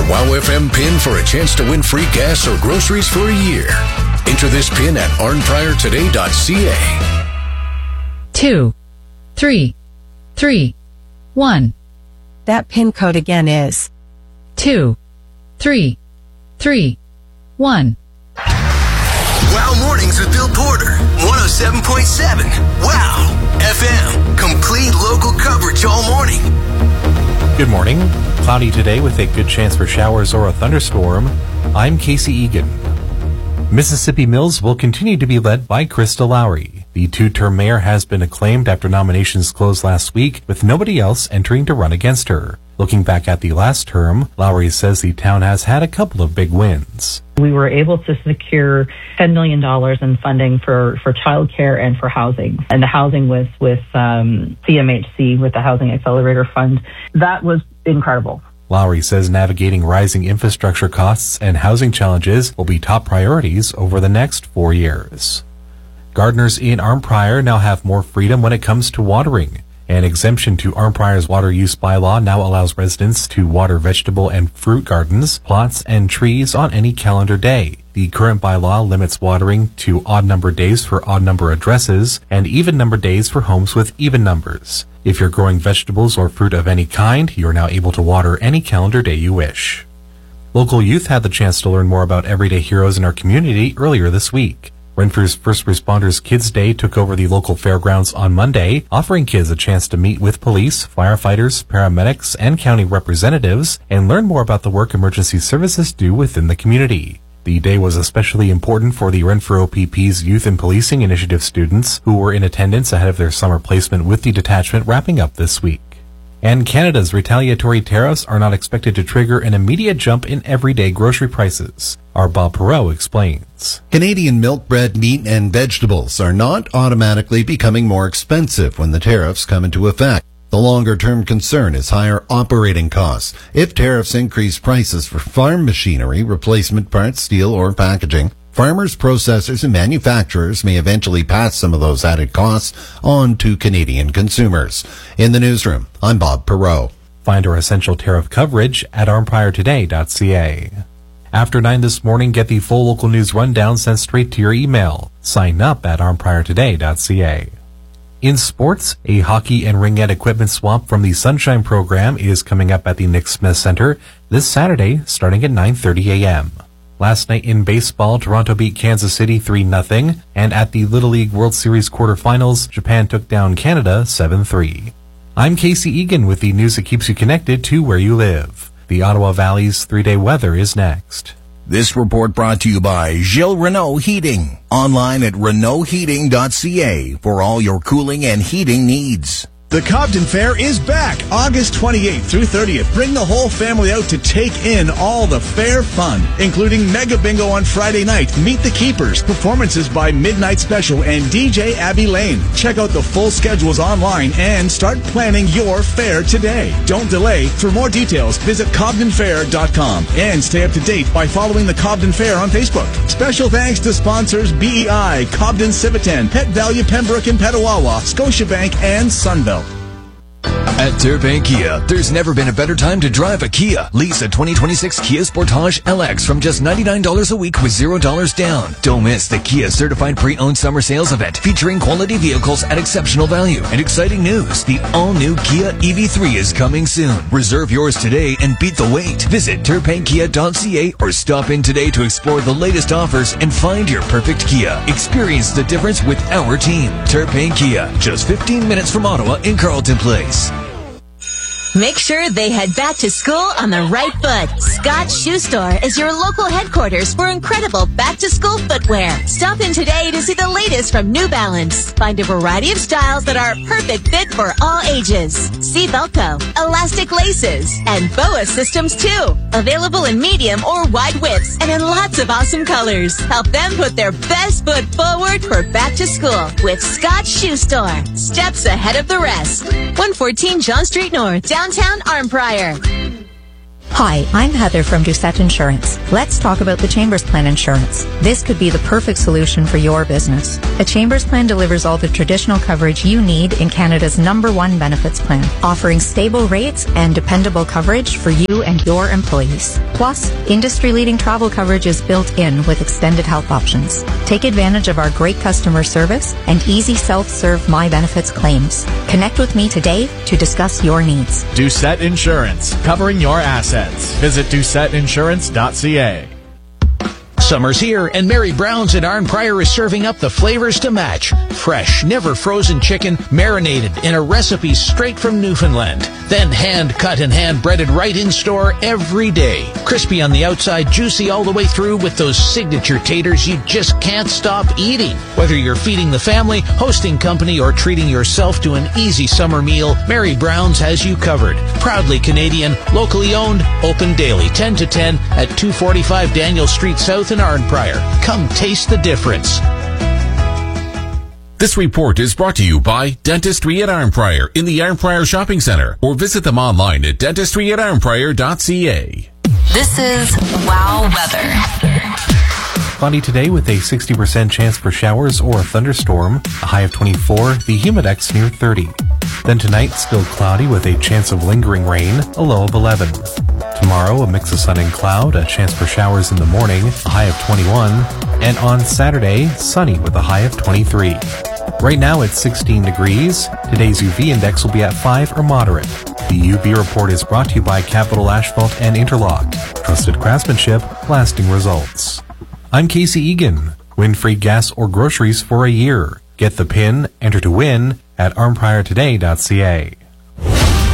WOW FM PIN for a chance to win free gas or groceries for a year. Enter this PIN at arnpriortoday.ca. 2, 3, 3, 1. That PIN code again is 2, 3, 3, 1. WOW Mornings with Bill Porter, 107.7. WOW FM, complete local coverage all morning. Good morning. Cloudy today with a good chance for showers or a thunderstorm. I'm Casey Egan. Mississippi Mills will continue to be led by Krista Lowry. The two-term mayor has been acclaimed after nominations closed last week, with nobody else entering to run against her. Looking back at the last term, Lowry says the town has had a couple of big wins. We were able to secure $10 million in funding for childcare and for housing. And the housing was with CMHC, with the Housing Accelerator Fund. That was incredible. Lowry says navigating rising infrastructure costs and housing challenges will be top priorities over the next 4 years. Gardeners in Arnprior now have more freedom when it comes to watering. An exemption to Arnprior's water use bylaw now allows residents to water vegetable and fruit gardens, plots, and trees on any calendar day. The current bylaw limits watering to odd-number days for odd-number addresses and even-number days for homes with even numbers. If you're growing vegetables or fruit of any kind, you're now able to water any calendar day you wish. Local youth had the chance to learn more about everyday heroes in our community earlier this week. Renfrew's First Responders Kids Day took over the local fairgrounds on Monday, offering kids a chance to meet with police, firefighters, paramedics, and county representatives and learn more about the work emergency services do within the community. The day was especially important for the Renfrew OPP's Youth and Policing Initiative students who were in attendance ahead of their summer placement with the detachment wrapping up this week. And Canada's retaliatory tariffs are not expected to trigger an immediate jump in everyday grocery prices. Our Bob Perreault explains. Canadian milk, bread, meat, and vegetables are not automatically becoming more expensive when the tariffs come into effect. The longer-term concern is higher operating costs. If tariffs increase prices for farm machinery, replacement parts, steel, or packaging, farmers, processors, and manufacturers may eventually pass some of those added costs on to Canadian consumers. In the newsroom, I'm Bob Perreault. Find our essential tariff coverage at arnpriortoday.ca. After 9 this morning, get the full local news rundown sent straight to your email. Sign up at arnpriortoday.ca. In sports, a hockey and ringette equipment swap from the Sunshine program is coming up at the Nick Smith Center this Saturday starting at 9:30 a.m. Last night in baseball, Toronto beat Kansas City 3-0, and at the Little League World Series quarterfinals, Japan took down Canada 7-3. I'm Casey Egan with the news that keeps you connected to where you live. The Ottawa Valley's 3-day weather is next. This report brought to you by Gilles Renault Heating. Online at RenaultHeating.ca for all your cooling and heating needs. The Cobden Fair is back August 28th through 30th. Bring the whole family out to take in all the fair fun, including Mega Bingo on Friday night, Meet the Keepers, performances by Midnight Special, and DJ Abby Lane. Check out the full schedules online and start planning your fair today. Don't delay. For more details, visit CobdenFair.com and stay up to date by following the Cobden Fair on Facebook. Special thanks to sponsors BEI, Cobden Civitan, Pet Value Pembroke and Petawawa, Scotiabank, and Sunbelt. At Terpain Kia, there's never been a better time to drive a Kia. Lease a 2026 Kia Sportage LX from just $99 a week with $0 down. Don't miss the Kia Certified Pre-Owned Summer Sales Event featuring quality vehicles at exceptional value. And exciting news, the all-new Kia EV3 is coming soon. Reserve yours today and beat the wait. Visit TerpainKia.ca or stop in today to explore the latest offers and find your perfect Kia. Experience the difference with our team. Terpain Kia, just 15 minutes from Ottawa in Carleton Place. Make sure they head back to school on the right foot. Scott's Shoe Store is your local headquarters for incredible back-to-school footwear. Stop in today to see the latest from New Balance. Find a variety of styles that are a perfect fit for all ages. See Velcro, elastic laces, and BOA systems too. Available in medium or wide widths and in lots of awesome colors. Help them put their best foot forward for back to school with Scott's Shoe Store. Steps ahead of the rest. 114 John Street North, downtown Arnprior. Hi, I'm Heather from Doucette Insurance. Let's talk about the Chambers Plan Insurance. This could be the perfect solution for your business. A Chambers Plan delivers all the traditional coverage you need in Canada's #1 benefits plan, offering stable rates and dependable coverage for you and your employees. Plus, industry-leading travel coverage is built in with extended health options. Take advantage of our great customer service and easy self-serve My Benefits claims. Connect with me today to discuss your needs. Doucette Insurance, covering your assets. Visit DoucetteInsurance.ca. Summer's here, and Mary Brown's in Arn Prior is serving up the flavors to match. Fresh, never frozen chicken, marinated in a recipe straight from Newfoundland. Then hand-cut and hand-breaded right in store every day. Crispy on the outside, juicy all the way through with those signature taters you just can't stop eating. Whether you're feeding the family, hosting company, or treating yourself to an easy summer meal, Mary Brown's has you covered. Proudly Canadian, locally owned, open daily 10 to 10 at 245 Daniel Street South in Arn Prior. Come taste the difference. This report is brought to you by Dentistry at Arn Prior in the Arn Prior Shopping Center, or visit them online at dentistryarnprior.ca. This is Wow Weather. Cloudy today with a 60% chance for showers or a thunderstorm, a high of 24, the humidex near 30. Then tonight, still cloudy with a chance of lingering rain, a low of 11. Tomorrow, a mix of sun and cloud, a chance for showers in the morning, a high of 21. And on Saturday, sunny with a high of 23. Right now it's 16 degrees. Today's UV index will be at 5 or moderate. The UV report is brought to you by Capital Asphalt and Interlock. Trusted craftsmanship, lasting results. I'm Casey Egan. Win free gas or groceries for a year. Get the PIN, enter to win at arnpriortoday.ca.